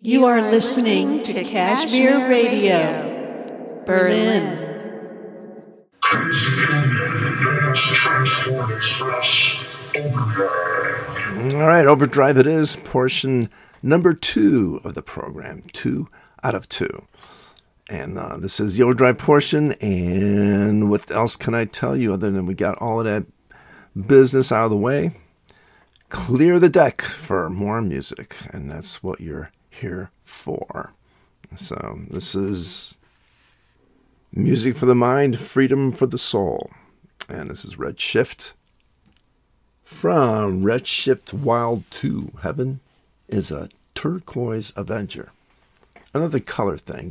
You are listening to Kashmir Radio, Berlin. Crazy Alien Dance Transport Express Overdrive. All right, Overdrive it is, portion number 2 of the program, 2 out of 2. And this is the Overdrive portion, and what else can I tell you other than we got all of that business out of the way? Clear the deck for more music, and that's what you're here for. So this is music for the mind, freedom for the soul. And this is Red Shift from Red Shift Wild 2. Heaven is a Turquoise Avenger. Another color thing.